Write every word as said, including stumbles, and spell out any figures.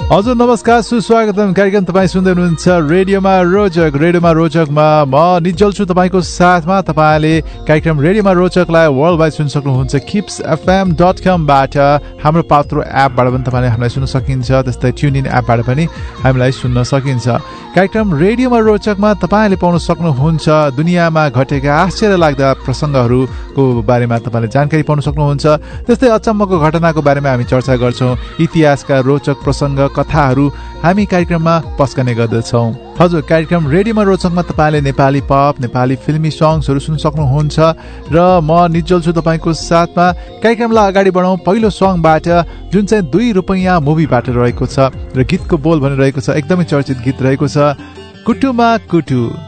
हजुर नमस्कार, सुस्वागतम। कार्यक्रम तपाईँ सुन्दै हुनुहुन्छ रेडियोमा रोचक। रेडियोमा रोचकमा म निज्जल छु तपाईँको साथमा। तपाईँले कार्यक्रम रेडियोमा रोचकलाई वर्ल्ड वाइड सुन्न सक्नुहुन्छ किप्स एफएम डट कमबाट। हाम्रो पात्रो एपबाट पनि तपाईँले हामीलाई सुन्न सकिन्छ, त्यस्तै ट्युन इन एपबाट पनि हामीलाई सुन्न सकिन्छ। कार्यक्रम रेडियोमा रोचकमा तपाईँले पाउन सक्नुहुन्छ दुनियाँमा घटेका आश्चर्य लाग्दा प्रसङ्गहरूको बारेमा तपाईँले जानकारी पाउन सक्नुहुन्छ। त्यस्तै अचम्मको घटनाको बारेमा हामी चर्चा गर्छौँ। इतिहासका रोचक प्रसङ्ग कथाहरू हामी कार्यक्रममा पस्कने गर्दछौँ। हजुर, कार्यक्रम रेडियोमा रोचकमा तपाईँले नेपाली पप, नेपाली फिल्मी सङ्ग्सहरू सुन्न सक्नुहुन्छ र म निज्जल छु तपाईँको साथमा। कार्यक्रमलाई अगाडि बढाउँ पहिलो सङ्गबाट, जुन चाहिँ दुई रुपैयाँ मुभीबाट रहेको छ र गीतको बोल भनिरहेको छ, एकदमै चर्चित गीत रहेको छ, कुटुमा कुटु।